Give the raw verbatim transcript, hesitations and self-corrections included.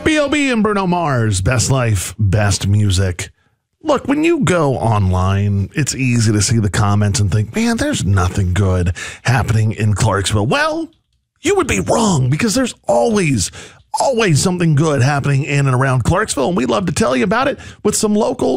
B O B and Bruno Mars, best life, best music. Look, when you go online, it's easy to see the comments and think, man, there's nothing good happening in Clarksville. Well, you would be wrong, because there's always, always something good happening in and around Clarksville, and we'd love to tell you about it with some local